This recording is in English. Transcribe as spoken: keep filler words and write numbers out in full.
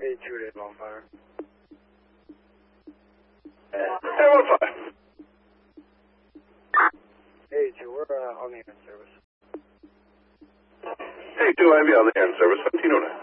Hey, two days on fire. Hey, one five. Hey, two, we're uh, on the air service. Hey, two, I V on the air service, fifteen oh nine.